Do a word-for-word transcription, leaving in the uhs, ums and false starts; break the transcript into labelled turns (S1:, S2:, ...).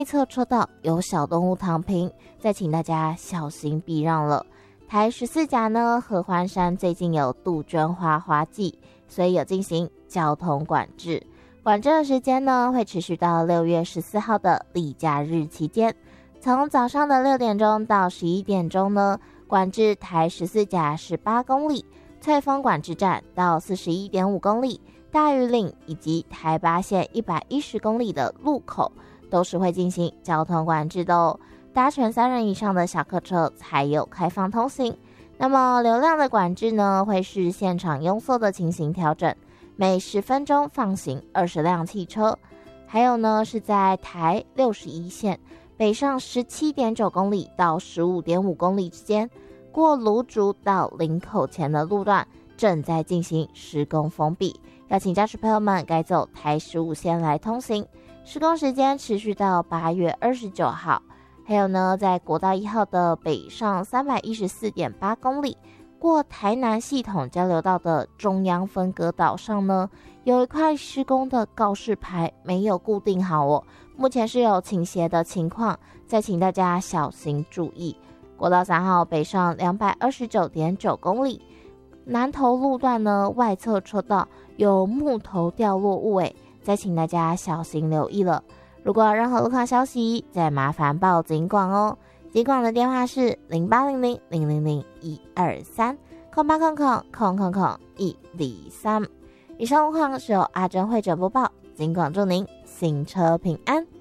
S1: 内侧车道有小动物躺平，再请大家小心避让了。台十四甲呢，合欢山最近有杜鹃花花季，所以有进行交通管制。管制的时间呢，会持续到六月十四号的例假日期间，从早上的六点钟到十一点钟呢，管制台十四甲十八公里，翠峰管制站到四十一点五公里，大屿岭以及台八线一百一十公里的路口都是会进行交通管制的哦。搭乘三人以上的小客车才有开放通行。那么流量的管制呢，会是现场拥塞的情形调整，每十分钟放行二十辆汽车。还有呢，是在台六十一线北上 十七点九公里到 十五点五公里之间，过芦竹到林口前的路段正在进行施工封闭，要请驾驶朋友们改走台十五线来通行。施工时间持续到八月二十九号。还有呢，在国道一号的北上 三百一十四点八公里，过台南系统交流道的中央分隔岛上呢，有一块施工的告示牌没有固定好哦，目前是有倾斜的情况，再请大家小心注意。国道三号北上 两百二十九点九公里，南投路段呢，外侧车道有木头掉落物诶，再请大家小心留意了。如果有任何路况消息，再麻烦报警广哦。警广的电话是零八零零零零零一二三空八空空空空空一零三。以上路况是由阿珍会诊播报，警广祝您行车平安。